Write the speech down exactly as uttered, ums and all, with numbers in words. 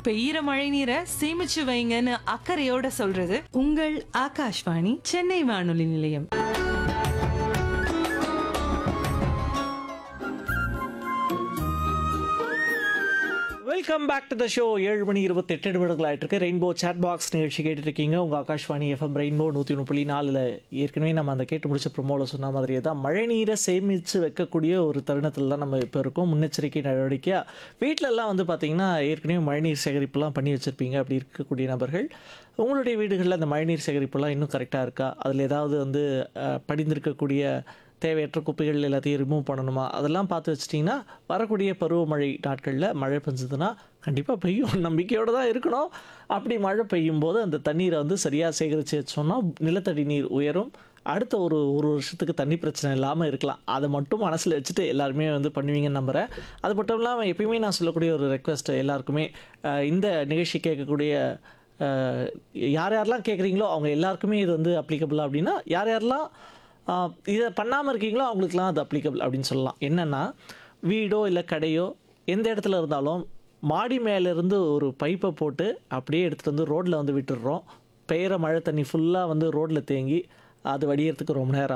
பெய்யற மழை நீரை சேமிச்சு வைங்கன்னு அக்கறையோட சொல்றது உங்கள் ஆகாஷ்வாணி சென்னை வானொலி நிலையம். Welcome back to the show. ஏழு மணி இருபத்தி எட்டு நிமிடங்கள் ஆகிட்டு இருக்கு. ரெயின்போ சேட் பாக்ஸ் நிகழ்ச்சி கேட்டுட்டு இருக்கீங்க. உங்கள் ஆகாஷ்வாணி எஃப்எம் ரெயின்போ நூற்றி ஒன்று புள்ளி நாலில் ஏற்கனவே நம்ம அந்த கேட்டு முடிச்ச ப்ரொமோவில் சொன்ன மாதிரியே தான் மழை நீரை சேமித்து வைக்கக்கூடிய ஒரு தருணத்தில் தான் நம்ம இப்போ இருக்கோம். முன்னெச்சரிக்கை நடவடிக்கையாக வீட்டிலலாம் வந்து பார்த்திங்கன்னா ஏற்கனவே மழைநீர் சேகரிப்புலாம் பண்ணி வச்சுருப்பீங்க. அப்படி இருக்கக்கூடிய நபர்கள் உங்களுடைய வீடுகளில் அந்த மழைநீர் சேகரிப்புலாம் இன்னும் கரெக்டாக இருக்கா? அதில் ஏதாவது வந்து அஹ், படிந்திருக்கக்கூடிய தேவையற்ற குப்பைகள் எல்லாத்தையும் ரிமூவ் பண்ணணுமா? அதெல்லாம் பார்த்து வச்சிட்டிங்கன்னா வரக்கூடிய பருவமழை நாட்களில் மழை பெஞ்சதுன்னா கண்டிப்பாக பெய்யும் நம்பிக்கையோடு தான் இருக்கணும். அப்படி மழை பெய்யும் போது அந்த தண்ணீரை வந்து சரியாக சேகரித்து வச்சோம்னா நிலத்தடி நீர் உயரும். அடுத்த ஒரு ஒரு வருஷத்துக்கு தண்ணி பிரச்சனை இல்லாமல் இருக்கலாம். அதை மட்டும் மனசில் வச்சுட்டு எல்லாருமே வந்து பண்ணுவீங்கன்னு நம்புகிறேன். அது மட்டும் இல்லாமல் எப்பயுமே நான் சொல்லக்கூடிய ஒரு ரெக்வெஸ்ட் எல்லாருக்குமே, அஹ், இந்த நிகழ்ச்சி கேட்கக்கூடிய அஹ், யார் யாரெல்லாம் கேட்குறீங்களோ அவங்க எல்லாருக்குமே இது வந்து அப்ளிகபிளா அப்படின்னா, யார் யாரெல்லாம் ஆஹ் இதை பண்ணாமல் இருக்கீங்களோ அவங்களுக்குலாம் அது அப்ளிகபிள் அப்படின்னு சொல்லலாம். என்னென்னா, வீடோ இல்லை கடையோ எந்த இடத்துல இருந்தாலும் மாடி மேலேருந்து ஒரு பைப்பை போட்டு அப்படியே எடுத்துகிட்டு வந்து ரோட்டில் வந்து விட்டுடுறோம். பெய்கிற மழை தண்ணி ஃபுல்லாக வந்து ரோட்டில் தேங்கி அது வடிகிறதுக்கு ரொம்ப நேரம்